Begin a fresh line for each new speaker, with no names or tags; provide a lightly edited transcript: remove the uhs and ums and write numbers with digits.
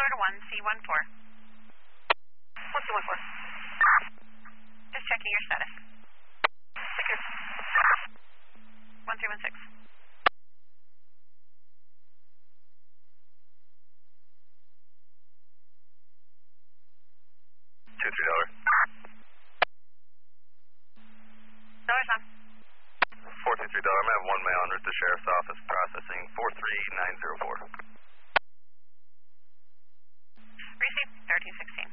1C14.
1C14.
Just checking your status.
Secured.
1316.
23.
Dollar's on.
423. I'm gonna have one male en route to Sheriff's Office processing 43904.
Receive 1316.